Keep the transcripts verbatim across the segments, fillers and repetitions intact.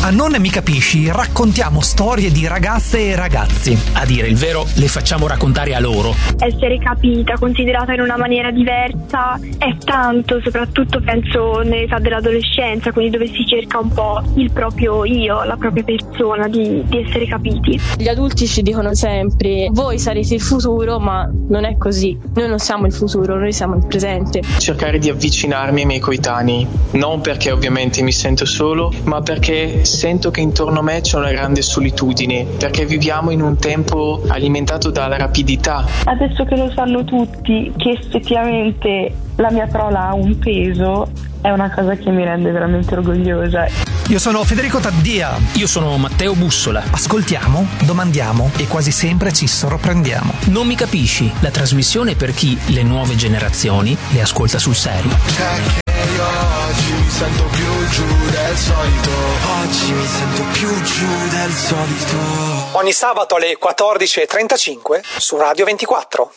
A Non Mi Capisci raccontiamo storie di ragazze e ragazzi. A dire il vero, le facciamo raccontare a loro. Essere capita, considerata in una maniera diversa è tanto, soprattutto penso nell'età dell'adolescenza, quindi dove si cerca un po' il proprio io, la propria persona, di, di essere capiti. Gli adulti ci dicono sempre: voi sarete il futuro, ma non è così. Noi non siamo il futuro, noi siamo il presente. Cercare di avvicinarmi ai miei coetanei, non perché ovviamente mi sento solo, ma perché sento che intorno a me c'è una grande solitudine, perché viviamo in un tempo alimentato dalla rapidità. Adesso che lo sanno tutti che effettivamente la mia parola ha un peso, è una cosa che mi rende veramente orgogliosa. Io sono Federico Taddia. Io sono Matteo Bussola. Ascoltiamo, domandiamo e quasi sempre ci sorprendiamo. Non Mi Capisci, la trasmissione per chi le nuove generazioni le ascolta sul serio. Io oggi mi sento più giù del solito. Oggi mi sento più giù del solito. Ogni sabato alle quattordici e trentacinque su Radio ventiquattro.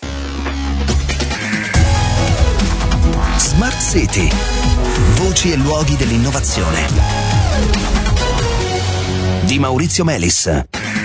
Smart City. Voci e luoghi dell'innovazione. Di Maurizio Melis.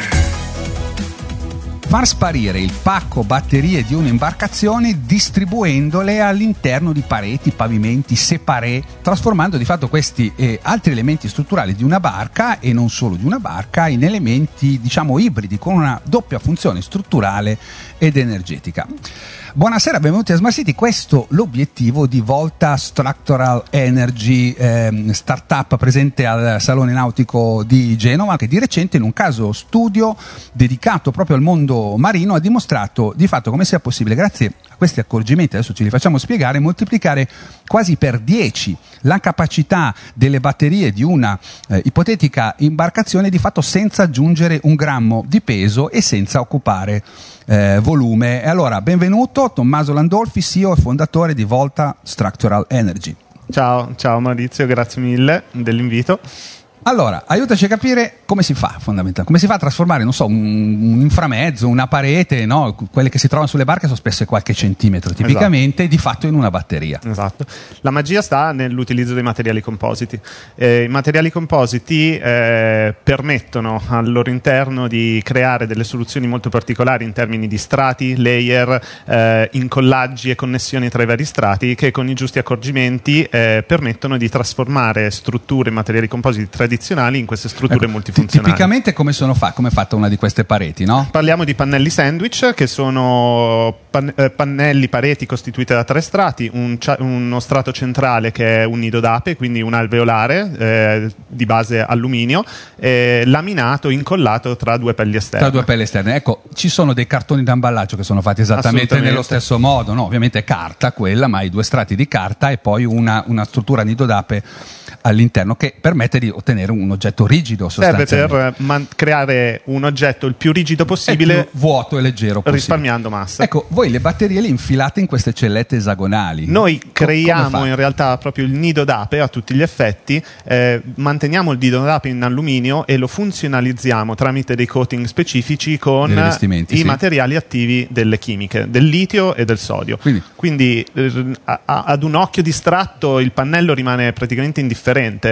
Far sparire il pacco batterie di un'imbarcazione distribuendole all'interno di pareti, pavimenti, separé, trasformando di fatto questi eh, altri elementi strutturali di una barca, e non solo di una barca, in elementi diciamo ibridi con una doppia funzione strutturale ed energetica. Buonasera, benvenuti a Smart City. Questo l'obiettivo di Volta Structural Energy, ehm, startup presente al Salone Nautico di Genova, che di recente in un caso studio dedicato proprio al mondo marino ha dimostrato di fatto come sia possibile, grazie a questi accorgimenti, adesso ce li facciamo spiegare, moltiplicare quasi per dieci la capacità delle batterie di una eh, ipotetica imbarcazione, di fatto senza aggiungere un grammo di peso e senza occupare eh, volume. E allora, benvenuto Tommaso Landolfi, C E O e fondatore di Volta Structural Energy. Ciao, ciao Maurizio, grazie mille dell'invito. Allora, aiutaci a capire come si fa fondamentalmente, come si fa a trasformare, non so, un, un inframezzo, una parete, no? Quelle che si trovano sulle barche sono spesse qualche centimetro tipicamente, esatto. Di fatto in una batteria. Esatto, la magia sta nell'utilizzo dei materiali compositi. Eh, I materiali compositi eh, permettono al loro interno di creare delle soluzioni molto particolari in termini di strati, layer, eh, incollaggi e connessioni tra i vari strati, che con i giusti accorgimenti eh, permettono di trasformare strutture e materiali compositi tradizionali in queste strutture, ecco, multifunzionali. Tipicamente come sono fa- come è fatta una di queste pareti, no? Parliamo di pannelli sandwich, che sono pan- eh, pannelli, pareti costituite da tre strati, un cia- uno strato centrale che è un nido d'ape, quindi un alveolare eh, di base alluminio, eh, laminato, incollato tra due pelli esterne. Tra due pelli esterne. Ecco, ci sono dei cartoni d'imballaggio che sono fatti esattamente nello stesso modo, no? Ovviamente è carta quella, ma i due strati di carta e poi una, una struttura a nido d'ape all'interno, che permette di ottenere un oggetto rigido sostanzialmente. Serve per man- creare un oggetto il più rigido possibile, più vuoto e leggero possibile, risparmiando massa. Ecco, voi le batterie le infilate in queste cellette esagonali. Noi Co- creiamo in realtà proprio il nido d'ape a tutti gli effetti, eh, manteniamo il nido d'ape in alluminio e lo funzionalizziamo tramite dei coating specifici con i sì. materiali attivi delle chimiche, del litio e del sodio. Quindi, Quindi eh, a- a- ad un occhio distratto il pannello rimane praticamente indifferente,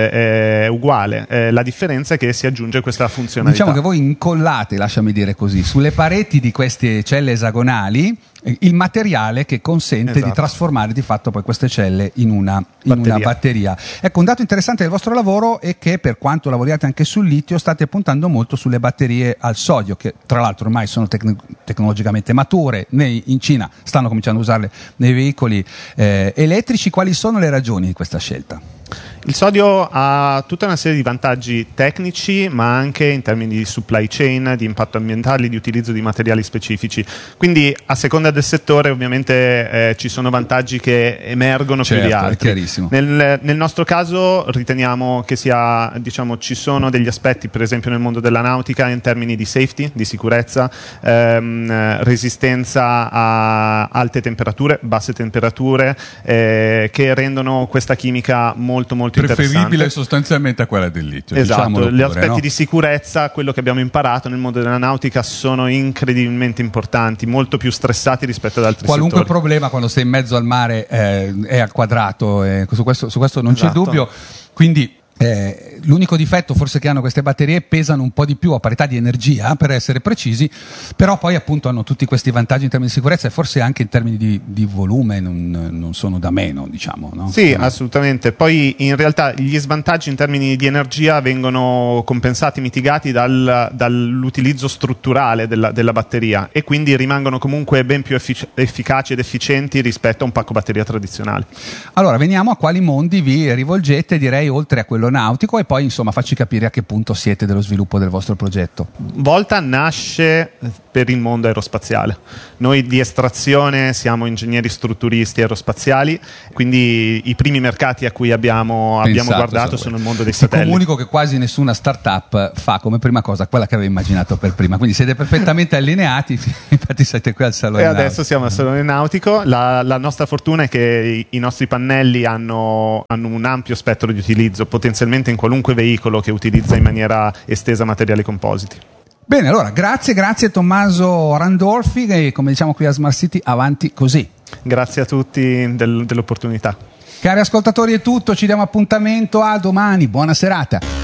è uguale, eh, la differenza è che si aggiunge questa funzionalità. Diciamo che voi incollate, lasciami dire così, sulle pareti di queste celle esagonali il materiale che consente, esatto, di trasformare di fatto poi queste celle in una in batteria. una batteria. Ecco, un dato interessante del vostro lavoro è che, per quanto lavoriate anche sul litio, state puntando molto sulle batterie al sodio, che tra l'altro ormai sono tec- tecnologicamente mature, nei, in Cina stanno cominciando a usarle nei veicoli eh, elettrici. Quali sono le ragioni di questa scelta? Il sodio ha tutta una serie di vantaggi tecnici, ma anche in termini di supply chain, di impatto ambientale, di utilizzo di materiali specifici. Quindi, a seconda del settore, ovviamente eh, ci sono vantaggi che emergono, certo, più di altri. È chiarissimo. Nel, nel nostro caso riteniamo che sia, diciamo, ci sono degli aspetti, per esempio nel mondo della nautica, in termini di safety, di sicurezza, ehm, resistenza a alte temperature, basse temperature, eh, che rendono questa chimica molto molto preferibile sostanzialmente a quella del litio. Esatto, gli pure, aspetti no? di sicurezza, quello che abbiamo imparato nel mondo della nautica, sono incredibilmente importanti, molto più stressati rispetto ad altri Qualunque settori. problema quando sei in mezzo al mare eh, è al quadrato, eh, su questo, su questo non esatto. c'è dubbio. Quindi Eh, l'unico difetto forse che hanno queste batterie, pesano un po' di più a parità di energia, per essere precisi, però poi appunto hanno tutti questi vantaggi in termini di sicurezza e forse anche in termini di, di volume non, non sono da meno, diciamo, no? Sì, assolutamente. Poi in realtà gli svantaggi in termini di energia vengono compensati, mitigati dal, dall'utilizzo strutturale della, della batteria, e quindi rimangono comunque ben più effic- efficaci ed efficienti rispetto a un pacco batteria tradizionale. Allora, veniamo a quali mondi vi rivolgete, direi, oltre a quello nautico, e poi insomma facci capire a che punto siete dello sviluppo del vostro progetto. Volta nasce per il mondo aerospaziale. Noi di estrazione siamo ingegneri strutturisti aerospaziali, quindi i primi mercati a cui abbiamo, abbiamo guardato sono il mondo dei Ti satelliti. comunico che quasi nessuna startup fa come prima cosa quella che avevo immaginato per prima, quindi siete perfettamente allineati, infatti siete qui al Salone E Nautico. adesso siamo al Salone Nautico. La, la nostra fortuna è che i, i nostri pannelli hanno, hanno un ampio spettro di utilizzo, potenzialmente in qualunque veicolo che utilizza in maniera estesa materiali compositi. Bene, allora grazie, grazie Tommaso Randolfi, e come diciamo qui a Smart City, avanti così. Grazie a tutti del, dell'opportunità. Cari ascoltatori, è tutto, ci diamo appuntamento a domani, buona serata.